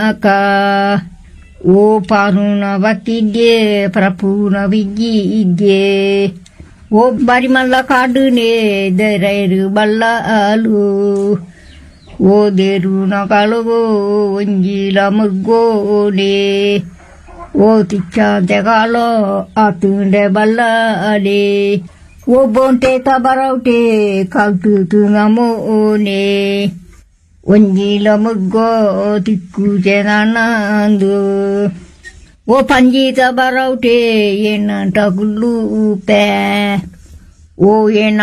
ಅಕ ಓ ಪಾರುಣ ಬಕ್ಕಿದ್ದೆ ಪ್ರಪೂರ್ಣ ವಿಗ್ಗಿದ್ದೆ ಓ ಬರಿಮಲ್ಲ ಕಾಡುನೆ ದರೈರು ಬಲ್ಲಾಲು ಓ ದೇರುನ ಕಳುಗೋ ಒಂಜಿಲ ಮುಗ್ಗೋನೆ ಓ ತಿಚ್ಚಾಂತೆ ಕಾಲೋ ಆತುಂಡೆ ಬಲ್ಲಾಲೆ ಓ ಬೋಂಟೆ ತಬರೌಟೆ ಕಲ್ತು ತುಂಗಮೋನೆ ಒಂಜಿಲ ಮುಗ್ಗೋ ತಿಕ್ಕುಜೆ ನನ್ನಂದು ಓ ಪಂಜೀತ ಬರೌಟೆ ಏನಂಟ ಗುಲ್ಲೂಪೆ ಓ ಏನ